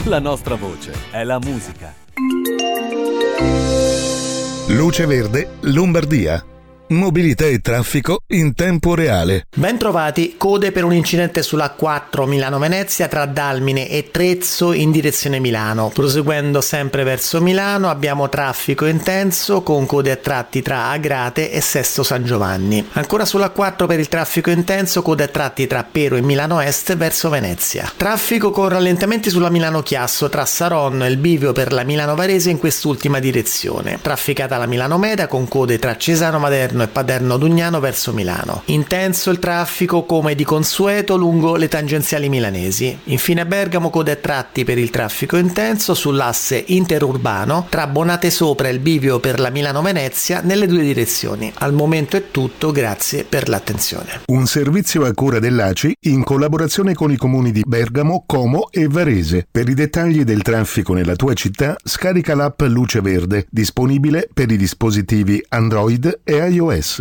La nostra voce è la musica. Luce Verde, Lombardia. Mobilità e traffico in tempo reale. Bentrovati, code per un incidente sulla A4 Milano-Venezia tra Dalmine e Trezzo in direzione Milano. Proseguendo sempre verso Milano abbiamo traffico intenso con code a tratti tra Agrate e Sesto San Giovanni. Ancora sulla A4 per il traffico intenso, code a tratti tra Pero e Milano Est verso Venezia. Traffico con rallentamenti sulla Milano-Chiasso tra Saronno e il bivio per la Milano-Varese in quest'ultima direzione. Trafficata la Milano-Meda con code tra Cesano Maderno e Paderno Dugnano verso Milano. Intenso il traffico come di consueto lungo le tangenziali milanesi. Infine a Bergamo code a tratti per il traffico intenso sull'asse interurbano tra Bonate Sopra e il bivio per la Milano-Venezia nelle due direzioni. Al momento è tutto, grazie per l'attenzione. Un servizio a cura dell'ACI in collaborazione con i comuni di Bergamo, Como e Varese. Per i dettagli del traffico nella tua città scarica l'app Luce Verde, disponibile per i dispositivi Android e iOS.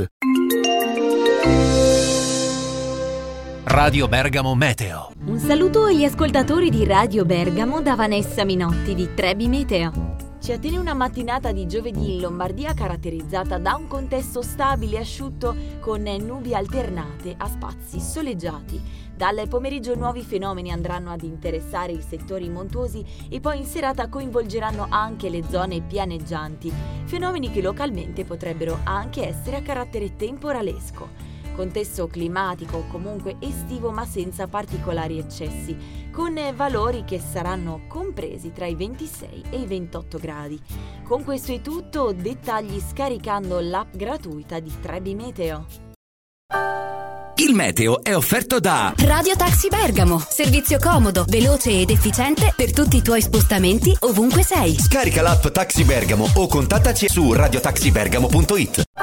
Radio Bergamo Meteo. Un saluto agli ascoltatori di Radio Bergamo da Vanessa Minotti di Trebi Meteo. Ci attende una mattinata di giovedì in Lombardia caratterizzata da un contesto stabile e asciutto con nubi alternate a spazi soleggiati. Dal pomeriggio nuovi fenomeni andranno ad interessare i settori montuosi e poi in serata coinvolgeranno anche le zone pianeggianti, fenomeni che localmente potrebbero anche essere a carattere temporalesco. Contesto climatico comunque estivo ma senza particolari eccessi, con valori che saranno compresi tra i 26 e i 28 gradi. Con questo è tutto, dettagli scaricando l'app gratuita di Trebi Meteo. Il meteo è offerto da Radio Taxi Bergamo, servizio comodo, veloce ed efficiente per tutti i tuoi spostamenti ovunque sei. Scarica l'app Taxi Bergamo o contattaci su radiotaxibergamo.it.